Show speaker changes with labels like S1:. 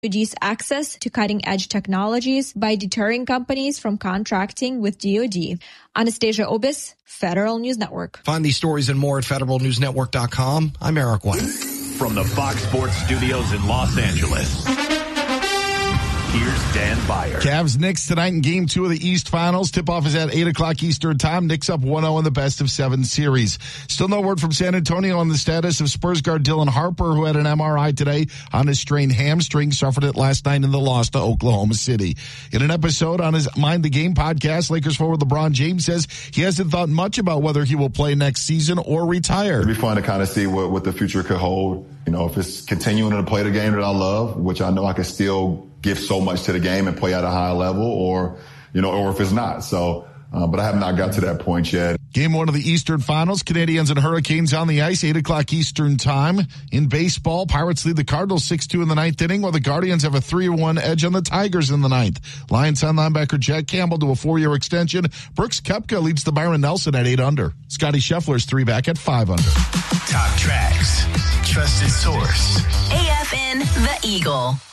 S1: DoD's access to cutting-edge technologies by deterring companies from contracting with DoD. Anastasia Obis, Federal News Network.
S2: Find these stories and more at federalnewsnetwork.com. I'm Eric White.
S3: From the Fox Sports Studios in Los Angeles, here's Dan Beyer.
S4: Cavs Knicks tonight in Game 2 of the East Finals. Tip-off is at 8 o'clock Eastern Time. Knicks up 1-0 in the best-of-7 series. Still no word from San Antonio on the status of Spurs guard Dylan Harper, who had an MRI today on his strained hamstring. Suffered it last night in the loss to Oklahoma City. In an episode on his Mind the Game podcast, Lakers forward LeBron James says he hasn't thought much about whether he will play next season or retire.
S5: It'd be fun to kind of see what the future could hold. You know, if it's continuing to play the game that I love, which I know I can still give so much to the game and play at a high level, or if it's not. So, but I have not got to that point yet.
S4: Game 1 of the Eastern Finals, Canadiens and Hurricanes on the ice, 8 o'clock Eastern Time. In baseball, Pirates lead the Cardinals 6-2 in the ninth inning, while the Guardians have a 3-1 edge on the Tigers in the ninth. Lions sign linebacker Jack Campbell to a 4-year extension. Brooks Koepka leads the Byron Nelson at 8 under. Scotty Scheffler's 3 back at 5 under.
S3: Top tracks, trusted source.
S6: AFN The Eagle.